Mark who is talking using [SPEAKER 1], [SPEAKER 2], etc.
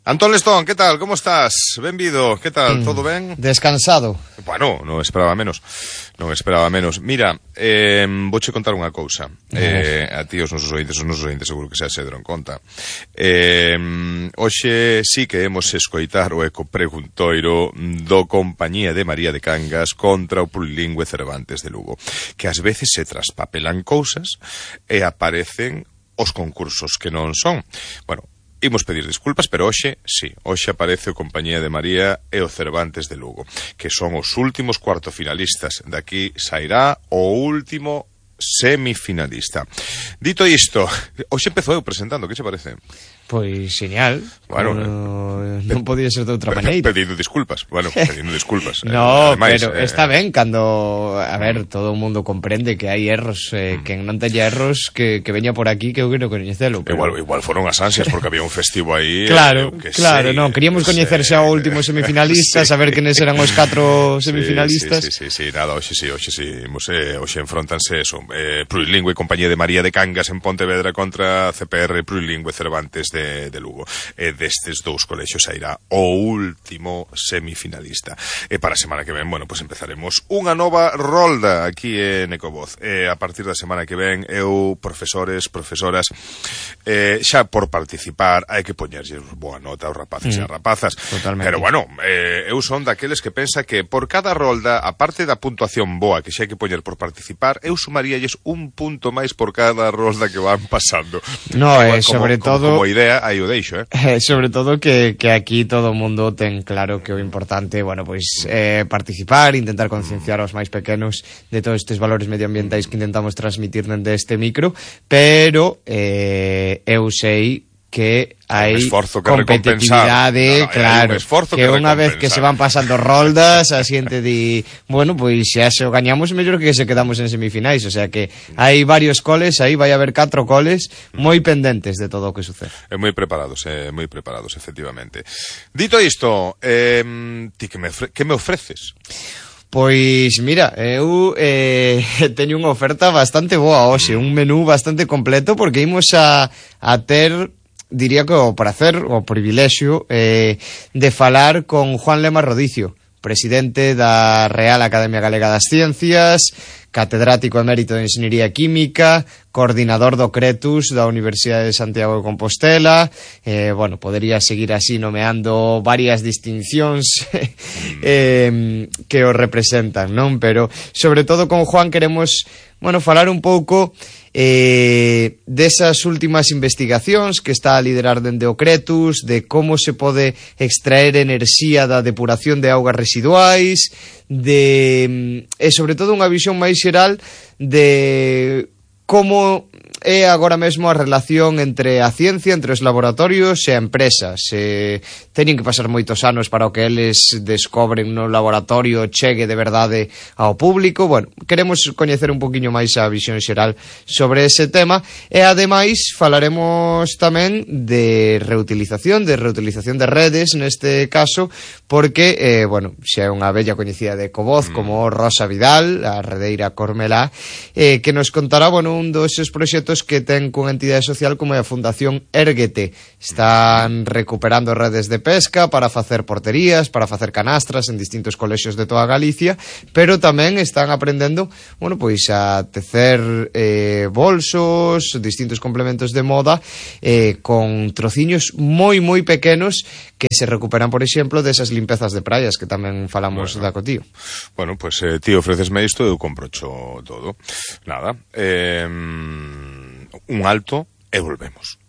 [SPEAKER 1] Antón Lestón, que tal? Como estás? Benvido, que tal? Todo ben?
[SPEAKER 2] Descansado.
[SPEAKER 1] Bueno, non esperaba menos. Mira, vouche contar unha cousa. A ti os nosos ointes seguro que xa se deron conta. Hoxe sí que hemos escoitar o eco preguntoiro do Compañía de María de Cangas contra o plurilingüe Cervantes de Lugo, que ás veces se traspapelan cousas e aparecen os concursos que non son. Bueno, imos pedir disculpas, pero hoxe, sí, hoxe aparece o Compañía de María e o Cervantes de Lugo, que son os últimos cuartofinalistas. Daqui sairá o último semifinalista. Dito isto, hoxe empezou eu presentando, que che parece?
[SPEAKER 2] Pois genial.
[SPEAKER 1] Bueno,
[SPEAKER 2] non podía ser de outra maneira.
[SPEAKER 1] Pedindo disculpas.
[SPEAKER 2] No, ademais, pero está ben cando, a ver, todo o mundo comprende que hai erros, quen non teña erros que veña por aquí que eu quero coñecelo. Pero...
[SPEAKER 1] Igual foron as ansias porque había un festivo aí.
[SPEAKER 2] Claro, non, queríamos coñecer xa o último semifinalista, saber quenes eran os 4 semifinalistas.
[SPEAKER 1] Sí, nada, hoxe hoxe enfrontanse eso, plurilingüe Compañía de María de Cangas en Pontevedra contra CPR plurilingüe Cervantes de Lugo. Destes dous colexios sairá o último semifinalista. Para a semana que ven, bueno, pues empezaremos unha nova rolda aquí en Ecovoz. A partir da semana que ven, eu, profesores, profesoras, xa por participar hai que poñerlle boa nota aos rapaces e as rapazas.
[SPEAKER 2] Totalmente.
[SPEAKER 1] Pero bueno, eu son daqueles que pensa que por cada rolda, aparte da puntuación boa que xa hai que poñer por participar, eu sumaríalles un punto máis por cada rolda que van pasando.
[SPEAKER 2] No, sobre todo...
[SPEAKER 1] Como idea, aí o deixo,
[SPEAKER 2] sobre todo que aquí todo o mundo ten claro que o importante, bueno, pois participar, intentar concienciar aos máis pequenos de todos estes valores medioambientais que intentamos transmitir dende este micro, pero eu sei que hai competitividade, claro, que unha vez que se van pasando roldas, a xente di, bueno, pois xa se o gañamos mellor que se quedamos en semifinais, o sea que hai varios coles, aí vai haber 4 coles moi pendentes de todo o que sucede.
[SPEAKER 1] Moi preparados, efectivamente. Dito isto, ti que me ofreces?
[SPEAKER 2] Pois mira, eu teño unha oferta bastante boa hoxe, un menú bastante completo, porque imos a ter, diría que o prazer, o privilexio de falar con Juan Lema Rodicio, presidente da Real Academia Galega das Ciencias, catedrático emérito de Enxeñería Química, coordinador do CRETUS da Universidade de Santiago de Compostela, bueno, podería seguir así nomeando varias distincións que o representan, non? Pero, sobre todo, con Juan queremos, bueno, falar un pouco desas últimas investigacións que está a liderar dende o CRETUS, de como se pode extraer enerxía da depuración de augas residuais, e sobre todo unha visión máis xeral de como é agora mesmo a relación entre a ciencia, entre os laboratorios e a empresas. Teñen que pasar moitos anos para o que eles descobren no laboratorio chegue de verdade ao público. Bueno, queremos coñecer un poquinho máis a visión xeral sobre ese tema e ademais falaremos tamén de reutilización de redes neste caso, porque, bueno, xa é unha bella coñecida de Ecovoz como Rosa Vidal, a redeira Cormelá, que nos contará, bueno, un dos proxectos que ten cunha entidade social como é a Fundación Érguete. Están recuperando redes de pesca para facer porterías, para facer canastras en distintos colexios de toda Galicia, pero tamén están aprendendo, bueno, pois a tecer bolsos, distintos complementos de moda, con trociños moi pequenos que se recuperan, por exemplo, desas limpezas de praias que tamén falamos da Cotío.
[SPEAKER 1] Bueno, pois ti ofrecesme isto, eu comprocho todo. Nada, un alto e volvemos.